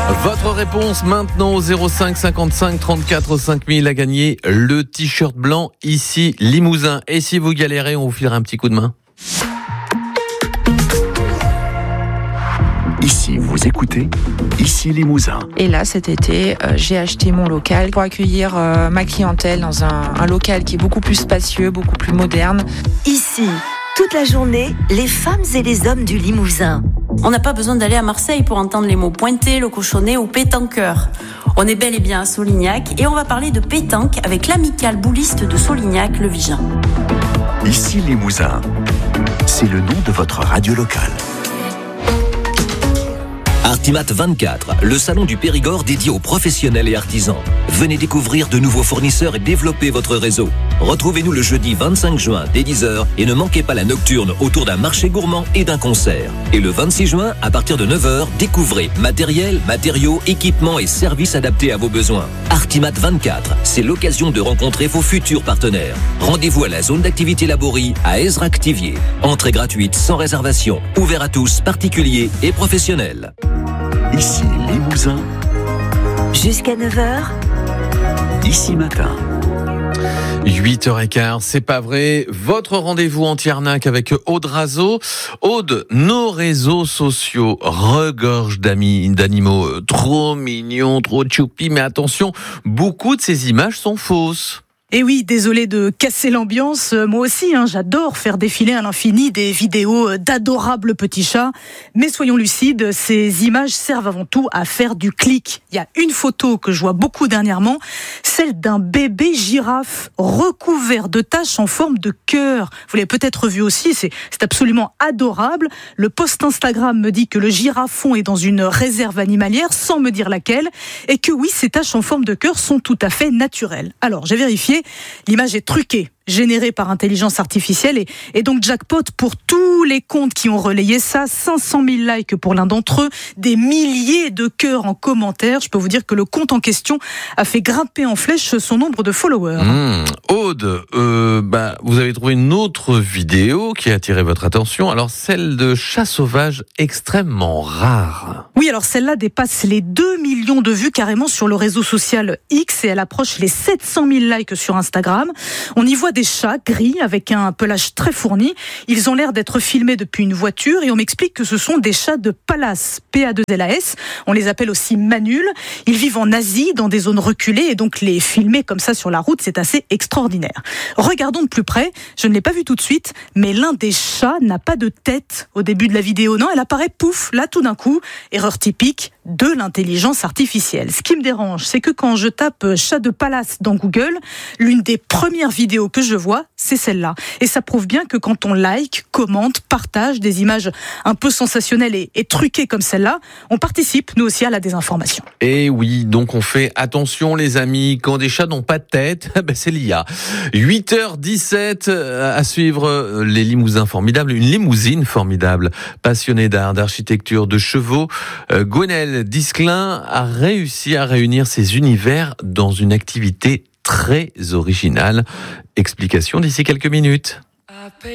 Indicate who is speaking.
Speaker 1: Votre réponse maintenant au 05 55 34 5000 à gagner le t-shirt blanc ici Limousin. Et si vous galérez, on vous filera un petit coup de main.
Speaker 2: Ici, vous écoutez Ici Limousin.
Speaker 3: Et là, cet été, j'ai acheté mon local pour accueillir ma clientèle dans un local qui est beaucoup plus spacieux, beaucoup plus moderne.
Speaker 4: Ici, toute la journée, les femmes et les hommes du Limousin.
Speaker 5: On n'a pas besoin d'aller à Marseille pour entendre les mots pointé, le cochonnet ou pétanqueur. On est bel et bien à Solignac et on va parler de pétanque avec l'amicale bouliste de Solignac, le Vigin.
Speaker 2: Ici Limousin, c'est le nom de votre radio locale.
Speaker 6: Artimat 24, le salon du Périgord dédié aux professionnels et artisans. Venez découvrir de nouveaux fournisseurs et développer votre réseau. Retrouvez-nous le jeudi 25 juin dès 10h et ne manquez pas la nocturne autour d'un marché gourmand et d'un concert. Et le 26 juin, à partir de 9h, découvrez matériel, matériaux, équipements et services adaptés à vos besoins. Artimat 24, c'est l'occasion de rencontrer vos futurs partenaires. Rendez-vous à la zone d'activité Laborie à Ezra-Activier. Entrée gratuite sans réservation, ouvert à tous, particuliers et professionnels.
Speaker 2: Ici Limousin,
Speaker 4: Jusqu'à 9h,
Speaker 2: Ici Matin.
Speaker 1: 8h15, c'est pas vrai. Votre rendez-vous anti-arnaque avec Aude Razo. Aude, nos réseaux sociaux regorgent d'animaux trop mignons, trop choupi. Mais attention, beaucoup de ces images sont fausses.
Speaker 7: Et oui, désolé de casser l'ambiance, moi aussi, j'adore faire défiler à l'infini des vidéos d'adorables petits chats. Mais soyons lucides, ces images servent avant tout à faire du clic. Il y a une photo que je vois beaucoup dernièrement, celle d'un bébé girafe recouvert de taches en forme de cœur. Vous l'avez peut-être vu aussi, c'est absolument adorable. Le post Instagram me dit que le girafon est dans une réserve animalière, sans me dire laquelle, et que oui, ces taches en forme de cœur sont tout à fait naturelles. Alors, j'ai vérifié. L'image est truquée, générée par intelligence artificielle et donc jackpot pour tous les comptes qui ont relayé ça, 500 000 likes pour l'un d'entre eux, des milliers de cœurs en commentaire. Je peux vous dire que le compte en question a fait grimper en flèche son nombre de followers.
Speaker 1: Aude, vous avez trouvé une autre vidéo qui a attiré votre attention, alors celle de chats sauvages extrêmement rares.
Speaker 7: Oui, alors celle-là dépasse les 2 millions de vues carrément sur le réseau social X et elle approche les 700 000 likes sur Instagram. On y voit des chats gris avec un pelage très fourni. Ils ont l'air d'être filmés depuis une voiture et on m'explique que ce sont des chats de Pallas, P-A-2-L-A-S. On les appelle aussi manuls. Ils vivent en Asie, dans des zones reculées et donc les filmer comme ça sur la route, c'est assez extraordinaire. Regardons de plus près. Je ne l'ai pas vu tout de suite, mais l'un des chats n'a pas de tête au début de la vidéo. Non, elle apparaît pouf, là tout d'un coup. Erreur typique de l'intelligence artificielle. Ce qui me dérange, c'est que quand je tape chat de Pallas dans Google, l'une des premières vidéos que je vois, c'est celle-là. Et ça prouve bien que quand on like, commente, partage des images un peu sensationnelles et truquées comme celle-là, on participe, nous aussi, à la désinformation.
Speaker 1: Et oui, donc on fait attention les amis, quand des chats n'ont pas de tête, c'est l'IA. 8h17 à suivre les Limousins formidables, une limousine formidable, passionnée d'art, d'architecture, de chevaux. Gwenaëlle Disclin a réussi à réunir ces univers dans une activité très originale. Explication d'ici quelques minutes.